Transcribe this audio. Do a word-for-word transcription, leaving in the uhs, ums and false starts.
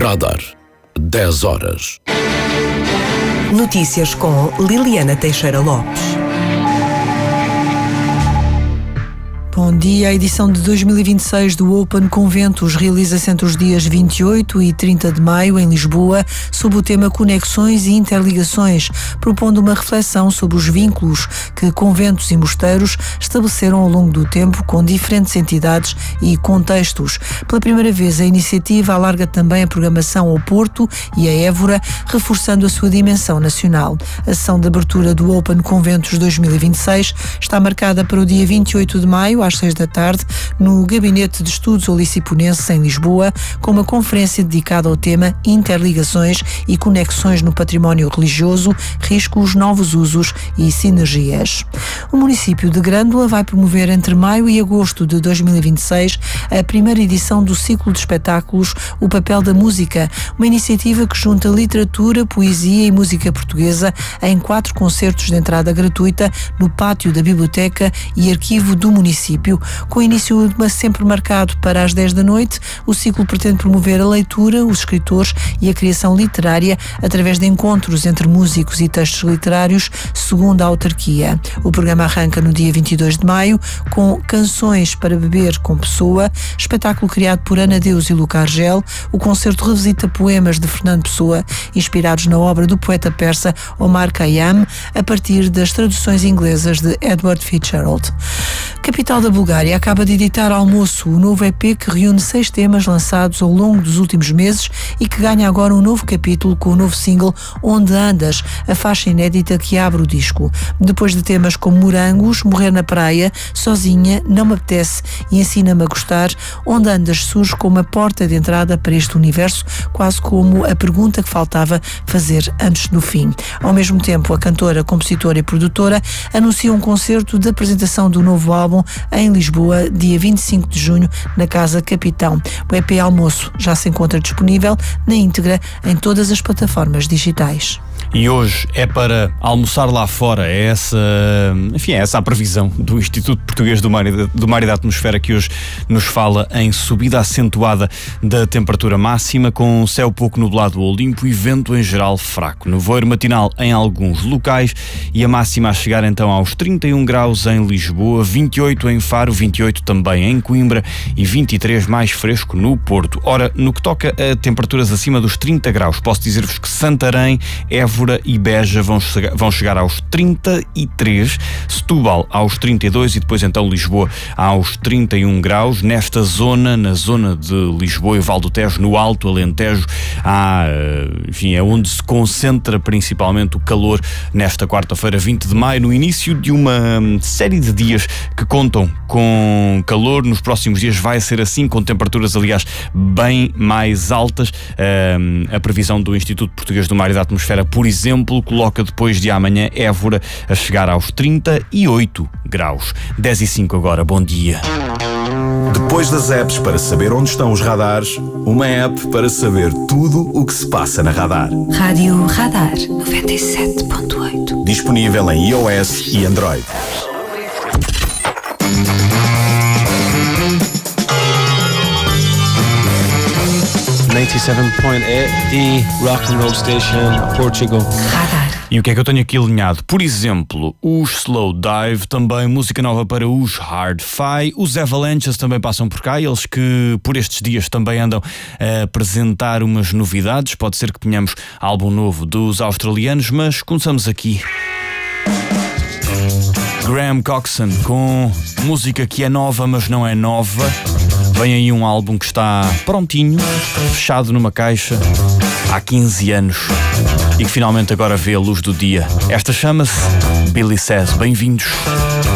Radar. dez horas. Notícias com Liliana Teixeira Lopes. Bom dia. A edição de dois mil e vinte e seis do Open Conventos realiza-se entre os dias vinte e oito e trinta de maio em Lisboa, sob o tema Conexões e Interligações, propondo uma reflexão sobre os vínculos que conventos e mosteiros estabeleceram ao longo do tempo com diferentes entidades e contextos. Pela primeira vez, a iniciativa alarga também a programação ao Porto e a Évora, reforçando a sua dimensão nacional. A sessão de abertura do Open Conventos dois mil e vinte e seis está marcada para o dia vinte e oito de maio, às seis da tarde, no Gabinete de Estudos Oliciponenses, em Lisboa, com uma conferência dedicada ao tema Interligações e Conexões no Património Religioso, Riscos, Novos Usos e Sinergias. O município de Grândola vai promover entre maio e agosto de dois mil e vinte e seis a primeira edição do ciclo de espetáculos O Papel da Música, uma iniciativa que junta literatura, poesia e música portuguesa em quatro concertos de entrada gratuita no pátio da Biblioteca e Arquivo do município. Com início sempre marcado para as dez da noite, o ciclo pretende promover a leitura, os escritores e a criação literária através de encontros entre músicos e textos literários, segundo a autarquia. O programa arranca no dia vinte e dois de maio com Canções para Beber com Pessoa, espetáculo criado por Ana Deus e Luca Argel. O concerto revisita poemas de Fernando Pessoa, inspirados na obra do poeta persa Omar Khayyam, a partir das traduções inglesas de Edward Fitzgerald. Capital da Bulgária acaba de editar Almoço, o novo E P que reúne seis temas lançados ao longo dos últimos meses e que ganha agora um novo capítulo com o novo single Onde Andas, a faixa inédita que abre o disco. Depois de temas como Morangos, Morrer na Praia, Sozinha, Não Me Apetece e Ensina-me a Gostar, Onde Andas surge como a porta de entrada para este universo, quase como a pergunta que faltava fazer antes do fim. Ao mesmo tempo, a cantora, compositora e produtora anuncia um concerto de apresentação do novo álbum em Lisboa, dia vinte e cinco de junho, na Casa Capitão. O E P Almoço já se encontra disponível na íntegra em todas as plataformas digitais. E hoje é para almoçar lá fora, é essa, enfim, é essa a previsão do Instituto Português do Mar, e do Mar e da Atmosfera, que hoje nos fala em subida acentuada da temperatura máxima, com céu pouco nublado ou limpo e vento em geral fraco. Nevoeiro matinal em alguns locais e a máxima a chegar então aos trinta e um graus em Lisboa, vinte e oito em Faro, vinte e oito também em Coimbra e vinte e três mais fresco no Porto. Ora, no que toca a temperaturas acima dos trinta graus, posso dizer-vos que Santarém, Évora e Beja vão chegar, vão chegar aos trinta e três, Setúbal aos trinta e dois e depois então Lisboa aos trinta e um graus. Nesta zona, na zona de Lisboa e Val do Tejo, no Alto Alentejo, há, enfim, é onde se concentra principalmente o calor nesta quarta-feira, vinte de maio, no início de uma série de dias que contam com calor. Nos próximos dias vai ser assim, com temperaturas, aliás, bem mais altas. A previsão do Instituto Português do Mar e da Atmosfera, por exemplo, coloca depois de amanhã Évora a chegar aos trinta e oito graus. dez e cinco agora, bom dia. Depois das apps para saber onde estão os radares, uma app para saber tudo o que se passa na Radar. Rádio Radar noventa e sete ponto oito. Disponível em iOS e Android. ninety-seven point eight, the rock and roll station, Portugal. Radar. E o que é que eu tenho aqui alinhado? Por exemplo, os Slow Dive, também música nova para os Hard-Fi, os Avalanches também passam por cá, eles que por estes dias também andam a apresentar umas novidades. Pode ser que tenhamos álbum novo dos australianos, mas começamos aqui. Graham Coxon com música que é nova, mas não é nova. Vem aí um álbum que está prontinho, fechado numa caixa há quinze anos e que finalmente agora vê a luz do dia. Esta chama-se Billy Says. Bem-vindos.